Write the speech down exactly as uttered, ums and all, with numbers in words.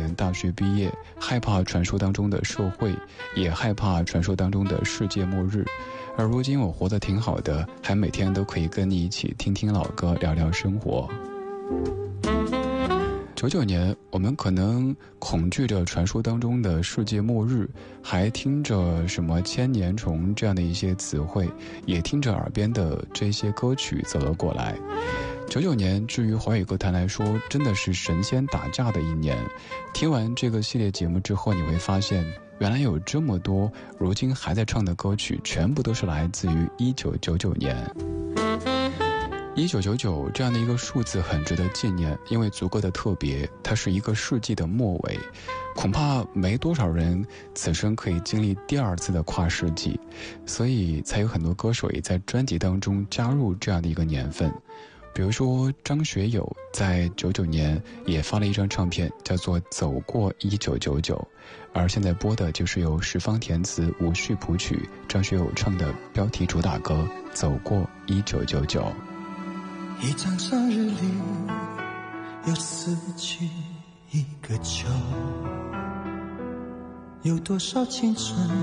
年大学毕业，害怕传说当中的社会，也害怕传说当中的世界末日。而如今我活得挺好的，还每天都可以跟你一起听听老歌，聊聊生活。九九年，我们可能恐惧着传说当中的世界末日，还听着什么千年虫这样的一些词汇，也听着耳边的这些歌曲走了过来。九九年，至于华语歌坛来说，真的是神仙打架的一年。听完这个系列节目之后，你会发现，原来有这么多如今还在唱的歌曲，全部都是来自于一九九九年。一九九九这样的一个数字很值得纪念，因为足够的特别，它是一个世纪的末尾，恐怕没多少人此生可以经历第二次的跨世纪，所以才有很多歌手也在专辑当中加入这样的一个年份。比如说张学友在九九年也发了一张唱片，叫做《走过一九九九》，而现在播的就是由十方填词、吴旭谱曲，张学友唱的标题主打歌《走过一九九九》。 一张生日里有四季一个秋，有多少青春